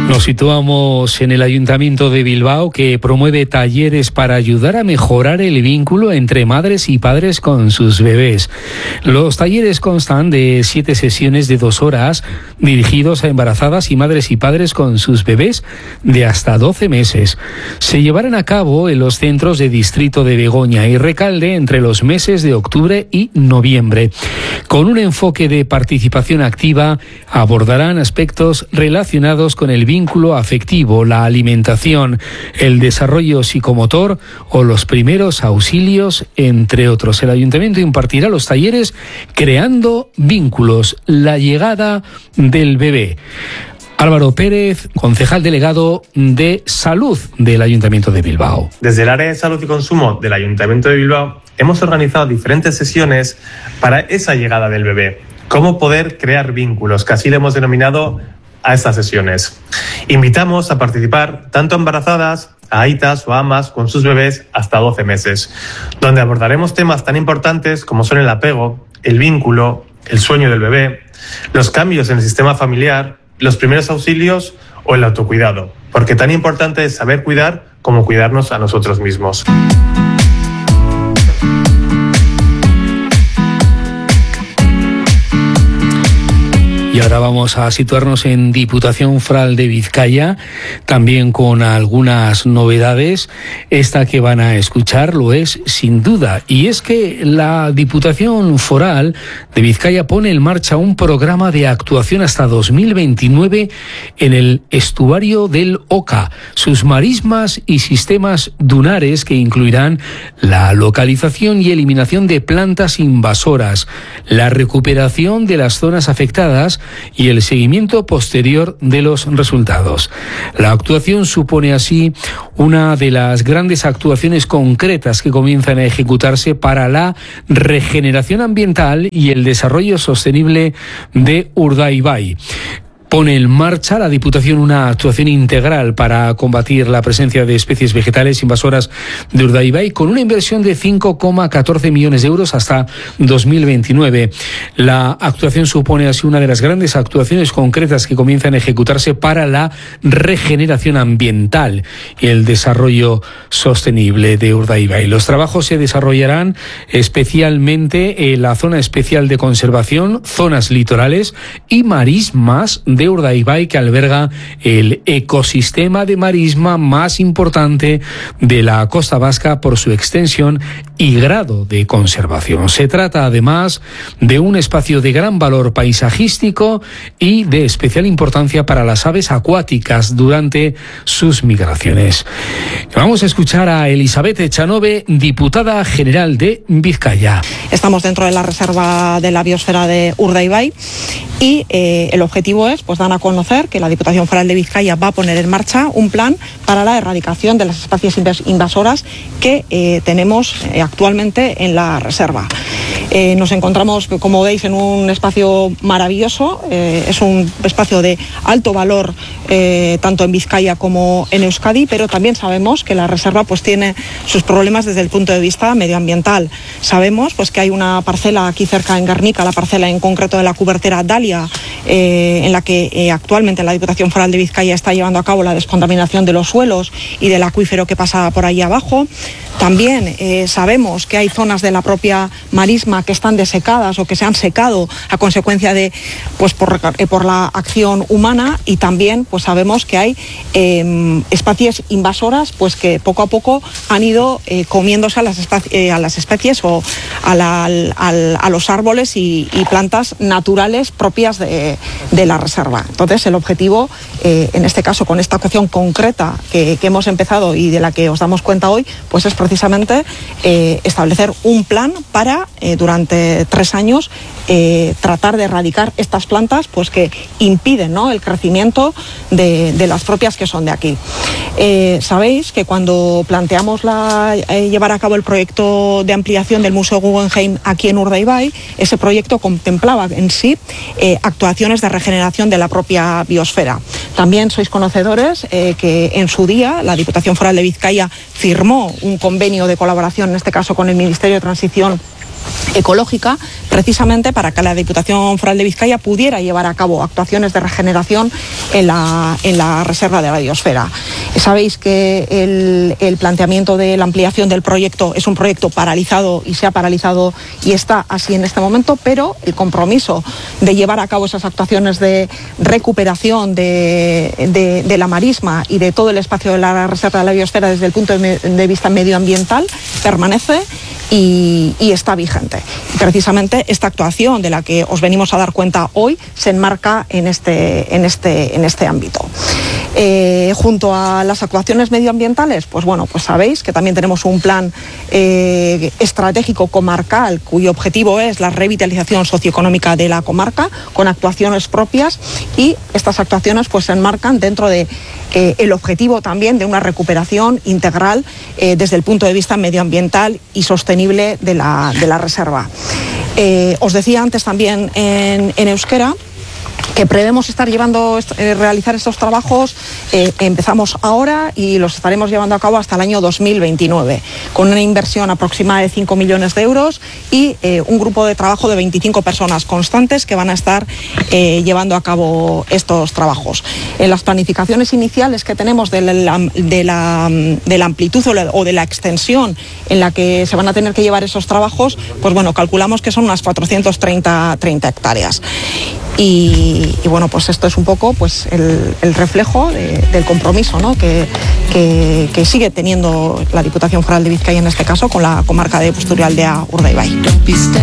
Nos situamos en el Ayuntamiento de Bilbao, que promueve talleres para ayudar a mejorar el vínculo entre madres y padres con sus bebés. Los talleres constan de 7 sesiones de 2 horas dirigidos a embarazadas y madres y padres con sus bebés de hasta 12 meses. Se llevarán a cabo en los centros de Distrito de Begoña y Recalde entre los meses de octubre y noviembre. Con un enfoque de participación activa, abordarán aspectos relacionados con el vínculo afectivo, la alimentación, el desarrollo psicomotor o los primeros auxilios, entre otros. El Ayuntamiento impartirá los talleres Creando Vínculos, la llegada del bebé. Álvaro Pérez, concejal delegado de Salud del Ayuntamiento de Bilbao. Desde el área de Salud y Consumo del Ayuntamiento de Bilbao hemos organizado diferentes sesiones para esa llegada del bebé. Cómo poder crear vínculos, que así le hemos denominado a estas sesiones. Invitamos a participar tanto embarazadas, a aitas o amas con sus bebés hasta 12 meses, donde abordaremos temas tan importantes como son el apego, el vínculo, el sueño del bebé, los cambios en el sistema familiar, los primeros auxilios o el autocuidado, porque tan importante es saber cuidar como cuidarnos a nosotros mismos. Y ahora vamos a situarnos en Diputación Foral de Vizcaya, también con algunas novedades. Esta que van a escuchar lo es sin duda, y es que la Diputación Foral de Vizcaya pone en marcha un programa de actuación hasta 2029 en el estuario del Oca, sus marismas y sistemas dunares, que incluirán la localización y eliminación de plantas invasoras, la recuperación de las zonas afectadas y el seguimiento posterior de los resultados. La actuación supone así una de las grandes actuaciones concretas que comienzan a ejecutarse para la regeneración ambiental y el desarrollo sostenible de Urdaibai. Pone en marcha la Diputación una actuación integral para combatir la presencia de especies vegetales invasoras de Urdaibai, con una inversión de 5,14 millones de euros hasta 2029. La actuación supone así una de las grandes actuaciones concretas que comienzan a ejecutarse para la regeneración ambiental y el desarrollo sostenible de Urdaibai. Los trabajos se desarrollarán especialmente en la zona especial de conservación, zonas litorales y marismas de Urdaibai, que alberga el ecosistema de marisma más importante de la costa vasca por su extensión y grado de conservación. Se trata además de un espacio de gran valor paisajístico y de especial importancia para las aves acuáticas durante sus migraciones. Vamos a escuchar a Elizabeth Echanove, diputada general de Vizcaya. Estamos dentro de la reserva de la biosfera de Urdaibai y el objetivo es dar a conocer que la Diputación Foral de Vizcaya va a poner en marcha un plan para la erradicación de las especies invasoras que tenemos actualmente en la reserva. Nos encontramos, como veis, en un espacio maravilloso. Es un espacio de alto valor tanto en Vizcaya como en Euskadi, pero también sabemos que la reserva tiene sus problemas desde el punto de vista medioambiental. Sabemos que hay una parcela aquí cerca en Guernica, la parcela en concreto de la cubertera Dalia, en la que actualmente la Diputación Foral de Vizcaya está llevando a cabo la descontaminación de los suelos y del acuífero que pasa por ahí abajo. También sabemos que hay zonas de la propia marisma que están desecadas o que se han secado a consecuencia de por la acción humana, y también sabemos que hay especies invasoras que poco a poco han ido comiéndose a las especies o a los árboles y plantas naturales propias de la reserva. Entonces, el objetivo, en este caso, con esta actuación concreta que hemos empezado y de la que os damos cuenta hoy, es precisamente establecer un plan para, durante 3 años, tratar de erradicar estas plantas que impiden el crecimiento de las propias que son de aquí. Sabéis que cuando planteamos llevar a cabo el proyecto de ampliación del Museo Guggenheim aquí en Urdaibai, ese proyecto contemplaba en sí actuaciones de regeneración de la propia biosfera. También sois conocedores que en su día la Diputación Foral de Vizcaya firmó un convenio de colaboración, en este caso con el Ministerio de Transición ecológica, precisamente para que la Diputación Foral de Vizcaya pudiera llevar a cabo actuaciones de regeneración en la reserva de la biosfera. Sabéis que el planteamiento de la ampliación del proyecto es un proyecto paralizado y se ha paralizado y está así en este momento, pero el compromiso de llevar a cabo esas actuaciones de recuperación de la marisma y de todo el espacio de la reserva de la biosfera desde el punto de vista medioambiental permanece y está vigente. Precisamente esta actuación de la que os venimos a dar cuenta hoy se enmarca en este ámbito. Junto a las actuaciones medioambientales, pues sabéis que también tenemos un plan estratégico comarcal cuyo objetivo es la revitalización socioeconómica de la comarca con actuaciones propias, y estas actuaciones pues se enmarcan dentro de el objetivo también de una recuperación integral desde el punto de vista medioambiental y sostenible de la reserva. Os decía antes también en euskera que prevemos realizar estos trabajos, empezamos ahora y los estaremos llevando a cabo hasta el año 2029, con una inversión aproximada de 5 millones de euros y un grupo de trabajo de 25 personas constantes que van a estar llevando a cabo estos trabajos. En las planificaciones iniciales que tenemos de la amplitud o de la extensión en la que se van a tener que llevar esos trabajos, pues calculamos que son unas 430 hectáreas. Y pues esto es un poco pues el reflejo del compromiso, ¿no?, que sigue teniendo la Diputación Foral de Vizcaya en este caso con la comarca de Busturialdea Urdaibai.